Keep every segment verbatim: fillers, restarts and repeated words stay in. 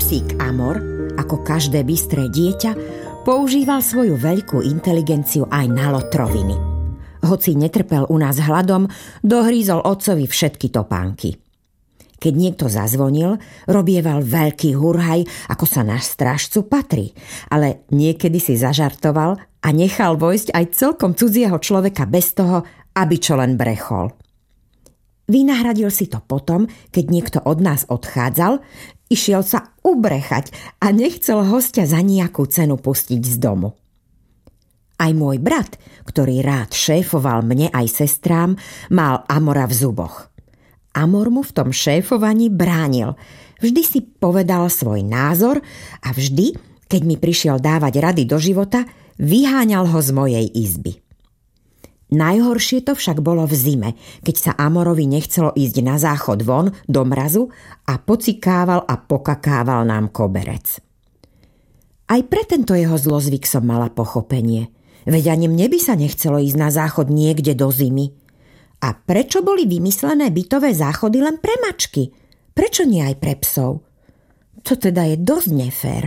Psík Amor, ako každé bystré dieťa, používal svoju veľkú inteligenciu aj na lotroviny. Hoci netrpel u nás hladom, dohrízol otcovi všetky topánky. Keď niekto zazvonil, robieval veľký hurhaj, ako sa na strážcu patrí, ale niekedy si zažartoval a nechal vojsť aj celkom cudzieho človeka bez toho, aby čo len brechol. Vynahradil si to potom, keď niekto od nás odchádzal, išiel sa ubrechať a nechcel hostia za nejakú cenu pustiť z domu. Aj môj brat, ktorý rád šéfoval mne aj sestrám, mal Amora v zuboch. Amor mu v tom šéfovaní bránil. Vždy si povedal svoj názor a vždy, keď mi prišiel dávať rady do života, vyháňal ho z mojej izby. Najhoršie to však bolo v zime, keď sa Amorovi nechcelo ísť na záchod von do mrazu a pocikával a pokakával nám koberec. Aj pre tento jeho zlozvyk som mala pochopenie, veď ani mne by sa nechcelo ísť na záchod niekde do zimy. A prečo boli vymyslené bytové záchody len pre mačky? Prečo nie aj pre psov? To teda je dosť nefér.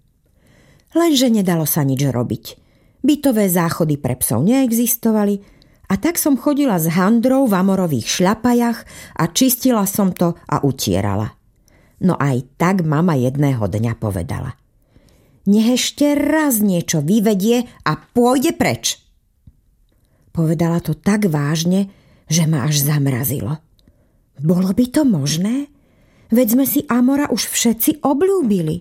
Lenže nedalo sa nič robiť. Bytové záchody pre psov neexistovali a tak som chodila s handrou v Amorových šľapajach a čistila som to a utierala. No aj tak mama jedného dňa povedala: nech ešte raz niečo vyvedie a pôjde preč. Povedala to tak vážne, že ma až zamrazilo. Bolo by to možné? Veď sme si Amora už všetci obľúbili.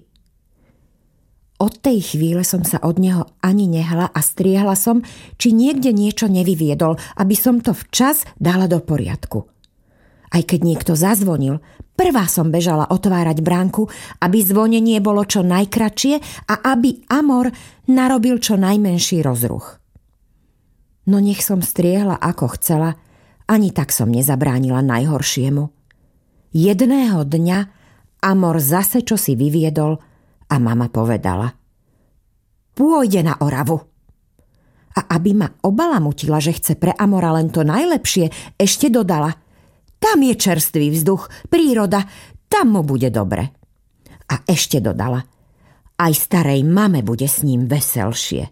Od tej chvíle som sa od neho ani nehla a striehla som, či niekde niečo nevyviedol, aby som to včas dala do poriadku. Aj keď niekto zazvonil, prvá som bežala otvárať bránku, aby zvonenie bolo čo najkratšie a aby Amor narobil čo najmenší rozruch. No nech som striehla ako chcela, ani tak som nezabránila najhoršiemu. Jedného dňa Amor zase čo si vyviedol a mama povedala: pôjde na Oravu. A aby ma obalamutila, že chce pre Amora len to najlepšie, ešte dodala: tam je čerstvý vzduch, príroda, tam mu bude dobre. A ešte dodala: aj starej mame bude s ním veselšie.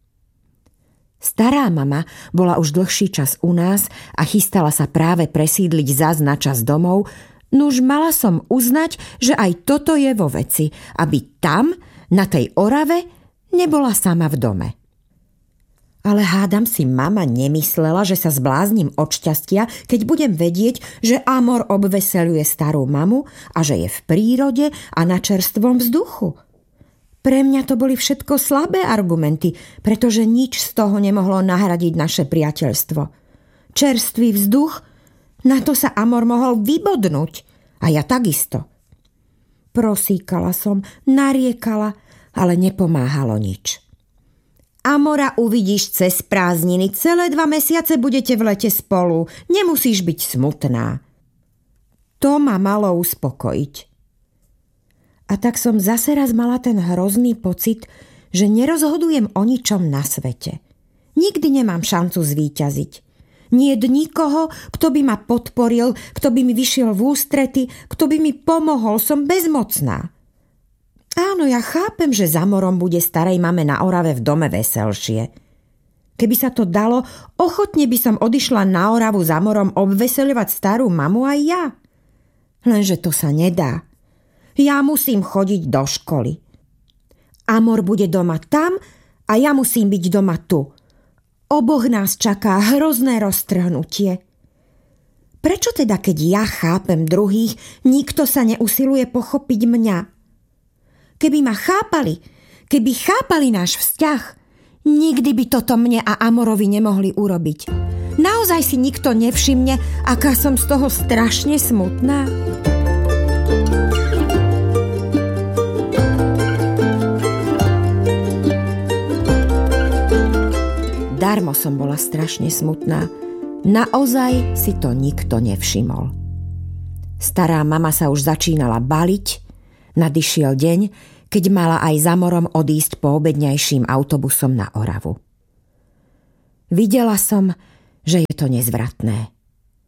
Stará mama bola už dlhší čas u nás a chystala sa práve presídliť zas na čas domov, nuž mala som uznať, že aj toto je vo veci, aby tam, na tej Orave, nebola sama v dome. Ale hádam si mama nemyslela, že sa zblázním od šťastia, keď budem vedieť, že Amor obveseľuje starú mamu a že je v prírode a na čerstvom vzduchu. Pre mňa to boli všetko slabé argumenty, pretože nič z toho nemohlo nahradiť naše priateľstvo. Čerstvý vzduch, na to sa Amor mohol vybodnúť. A ja takisto. Prosíkala som, nariekala, ale nepomáhalo nič. Amora uvidíš cez prázdniny, celé dva mesiace budete v lete spolu, nemusíš byť smutná. To ma malo uspokojiť. A tak som zase raz mala ten hrozný pocit, že nerozhodujem o ničom na svete. Nikdy nemám šancu zvíťaziť. Nie je nikoho, kto by ma podporil, kto by mi vyšiel v ústrety, kto by mi pomohol, som bezmocná. Áno, ja chápem, že za Amorom bude starej mame na Orave v dome veselšie. Keby sa to dalo, ochotne by som odišla na Oravu za Amorom obveseľovať starú mamu aj ja. Lenže to sa nedá. Ja musím chodiť do školy. Amor bude doma tam a ja musím byť doma tu. Oboch nás čaká hrozné roztrhnutie. Prečo teda, keď ja chápem druhých, nikto sa neusiluje pochopiť mňa? Keby ma chápali, keby chápali náš vzťah, nikdy by toto mne a Amorovi nemohli urobiť. Naozaj si nikto nevšimne, aká som z toho strašne smutná? Darmo som bola strašne smutná. Naozaj si to nikto nevšimol. Stará mama sa už začínala baliť. Nadišiel deň, keď mala aj za Amorom odísť poobedňajším autobusom na Oravu. Videla som, že je to nezvratné.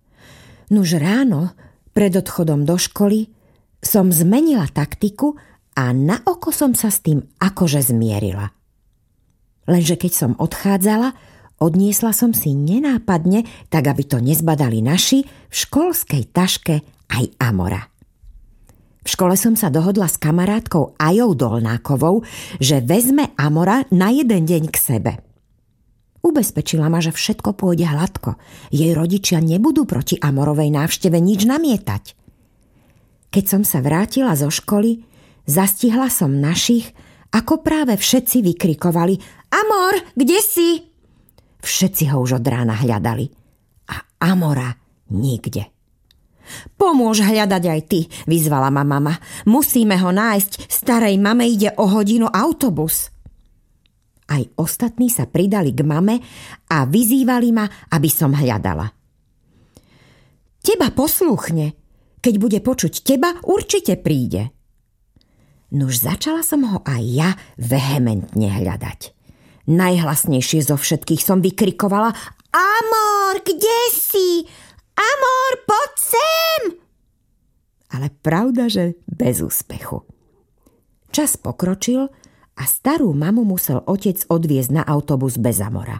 Nuž ráno, pred odchodom do školy, som zmenila taktiku a na oko som sa s tým akože zmierila. Lenže keď som odchádzala, odniesla som si nenápadne, tak aby to nezbadali naši, v školskej taške aj amora. V škole som sa dohodla s kamarátkou Ajou Dolnákovou, že vezme amora na jeden deň k sebe. Ubezpečila ma, že všetko pôjde hladko. Jej rodičia nebudú proti amorovej návšteve nič namietať. Keď som sa vrátila zo školy, zastihla som našich, ako práve všetci vykrikovali: Amor, kde si? Všetci ho už od rána hľadali. A amora nikde. Pomôž hľadať aj ty, vyzvala ma mama. Musíme ho nájsť, starej mame ide o hodinu autobus. Aj ostatní sa pridali k mame a vyzývali ma, aby som hľadala. Teba poslúchne. Keď bude počuť teba, určite príde. Nuž začala som ho aj ja vehementne hľadať. Najhlasnejšie zo všetkých som vykrikovala: Amor, kde si? Amor, poď sem! Ale pravda, že bez úspechu. Čas pokročil a starú mamu musel otec odviezť na autobus bez amora.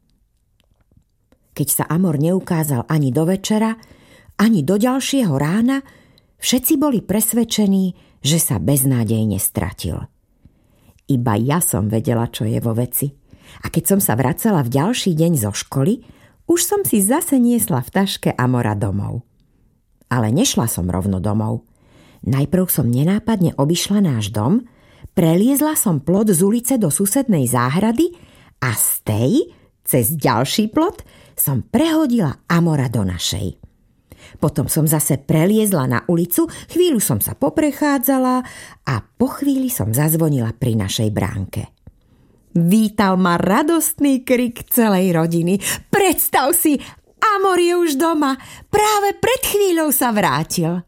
Keď sa amor neukázal ani do večera, ani do ďalšieho rána, všetci boli presvedčení, že sa beznádejne stratil. Iba ja som vedela, čo je vo veci. A keď som sa vracala v ďalší deň zo školy, už som si zase niesla v taške amora domov. Ale nešla som rovno domov. Najprv som nenápadne obišla náš dom, preliezla som plot z ulice do susednej záhrady a z tej, cez ďalší plot, som prehodila amora do našej. Potom som zase preliezla na ulicu, chvíľu som sa poprechádzala a po chvíli som zazvonila pri našej bránke. Vítal ma radostný krik celej rodiny. Predstav si, amor je už doma, práve pred chvíľou sa vrátil.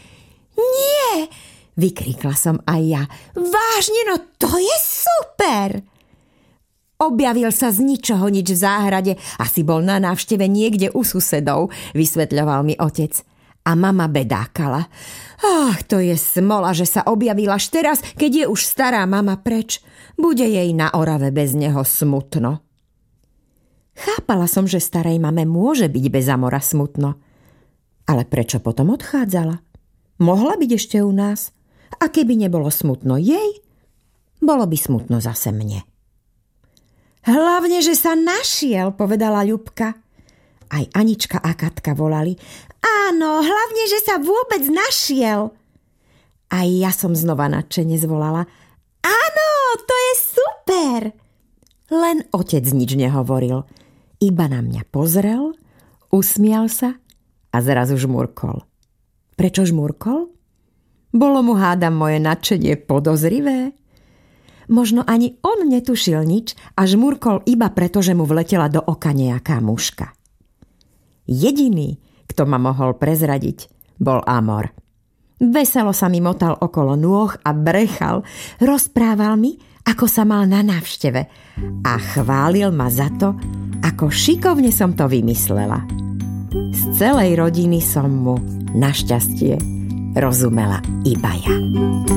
Nie, vykrikla som aj ja. Vážne, no to je super! Objavil sa z ničoho nič v záhrade. Asi bol na návšteve niekde u susedov, vysvetľoval mi otec. A mama bedákala. Ach, to je smola, že sa objavil až teraz, keď je už stará mama preč. Bude jej na Orave bez neho smutno. Chápala som, že starej mame môže byť bez amora smutno. Ale prečo potom odchádzala? Mohla byť ešte u nás. A keby nebolo smutno jej, bolo by smutno zase mne. Hlavne, že sa našiel, povedala Ľubka. Aj Anička a Katka volali. Áno, hlavne, že sa vôbec našiel. Aj ja som znova nadšene zvolala. Áno, to je super. Len otec nič nehovoril. Iba na mňa pozrel, usmial sa a zrazu žmurkol. Prečo žmurkol? Bolo mu, hádam, moje nadšenie podozrivé? Možno ani on netušil nič a žmurkol iba preto, že mu vletela do oka nejaká muška. Jediný, kto ma mohol prezradiť, bol amor. Veselo sa mi motal okolo nôh a brechal. Rozprával mi, ako sa mal na návšteve a chválil ma za to, ako šikovne som to vymyslela. Z celej rodiny som mu, našťastie, rozumela iba ja.